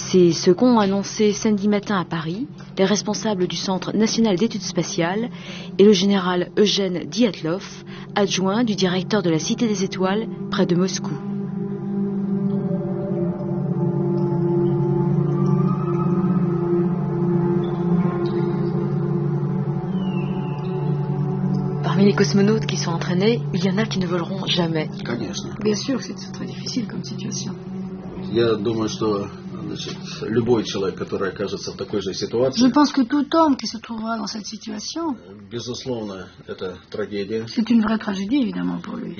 C'est ce qu'ont annoncé samedi matin à Paris les responsables du Centre national d'études spatiales et le général Eugène Dyatlov, adjoint du directeur de la Cité des Étoiles près de Moscou. Parmi les cosmonautes qui sont entraînés, il y en a qui ne voleront jamais. Bien sûr que c'est très difficile comme situation. Je pense que tout homme qui se trouvera dans cette situation, c'est une vraie tragédie évidemment pour lui.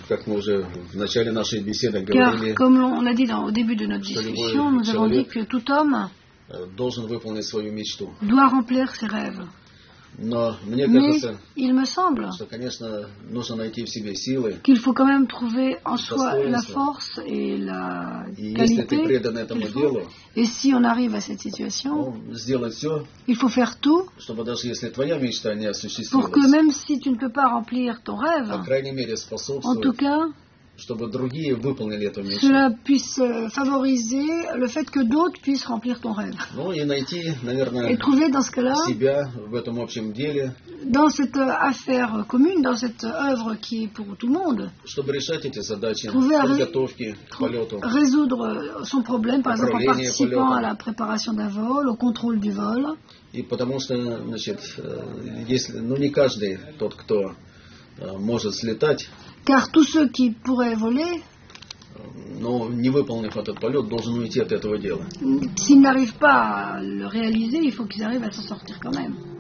Car comme on a dit au début de notre discussion, nous avons dit que tout homme doit remplir ses rêves. Mais il me semble qu'il faut quand même trouver en soi la force et la qualité qu'il faut. Et si on arrive à cette situation, il faut faire tout pour que même si tu ne peux pas remplir ton rêve, en tout cas, cela puisse favoriser le fait que d'autres puissent remplir ton rêve. Et trouver dans ce cas-là, dans cette affaire commune, dans cette œuvre qui est pour tout le monde, trouver à résoudre son problème, par exemple en participant à la préparation d'un vol, au contrôle du vol. Car tous ceux qui pourraient voler, s'ils n'arrivent pas à le réaliser, il faut qu'ils arrivent à s'en sortir quand même.